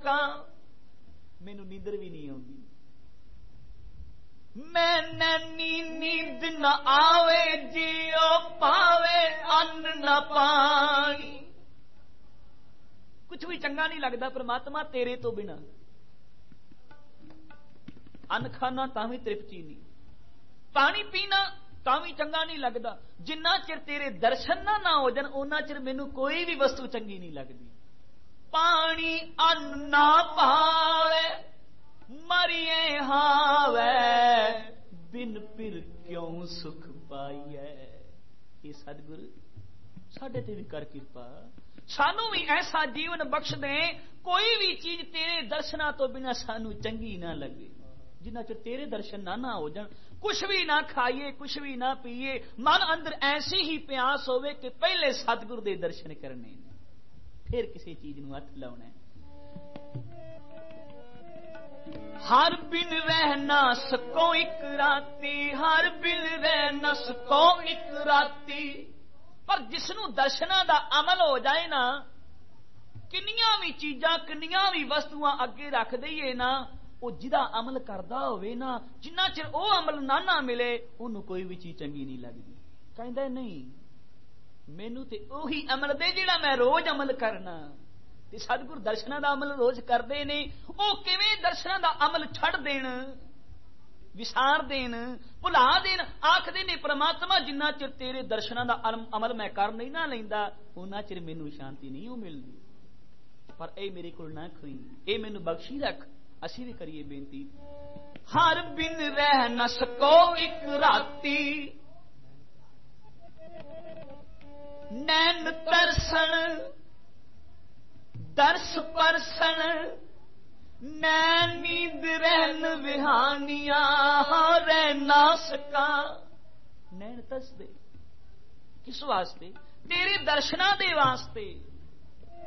सका, मैनू नींदर भी नहीं आउंदी। मैं नैनी नींद न आवे जियो पावे अन्न न पानी। कुछ भी चंगा नहीं लगता परमात्मा तेरे तो बिना। अन्न खाना तां भी तृप्ति नहीं, पानी पीना तां भी चंगा नहीं लगता। जिन्ना चिर तेरे दर्शन ना हो जान उन्ना चिर मैनू कोई भी वस्तु चंगी नहीं लगती। पानी अन्न ना पावे मरिए हावे, बिन पिर क्यों सुख पाइए। ये सतगुरु साडे ते भी कर कृपा, सानू भी ऐसा जीवन बख्श दे कोई भी चीज तेरे दर्शना तो बिना सानू चंगी ना लगे। जिन्ना चਿਰ तेरे दर्शन ना हो जान, कुछ भी ना खाइए कुछ भी ना पीए, मन अंदर ऐसी ही प्यास होवे कि पहले सतगुरु दे दर्शन करने ने, फिर किसी चीज नूं हथ लाउणा। हर बिन रह ना सको एक राती, हर बिन रह ना सको एक राती। पर जिसनों दर्शना दा अमल हो जाए ना, किन्नियां भी चीजां किन्नियां भी वस्तुआं अगे रख दईए ना, वो जिदा अमल करदा होवे ना, जिन्ना चिर वो अमल ना मिले उन्होंने कोई भी चीज चंगी नहीं लगती। कहंदा नहीं मैनू ते ओही अमल दे जिहड़ा मैं रोज अमल करना। ते सतगुर दर्शना दा अमल रोज करदे ने, वो किवें दर्शना दा अमल छड़ देण, विसार देन, भुला देन। आखदे ने परमात्मा जिन्ना चिर तेरे दर्शना दा अमल मैं कर नहीं ना लैंदा उन्ना चिर मैनू शांति नहीं हो मिलदी। पर ए मेरे कोल ना खोई, ए मैनू बख्शी रख। असी भी करिए बेनती। हर बिन रह न सको एक राती, नैन तरसन दर्श परसन, नैन नींद रहन विहानिया रह ना सका। नैन तरस दे किस वास्ते? तेरे दर्शना दे वास्ते।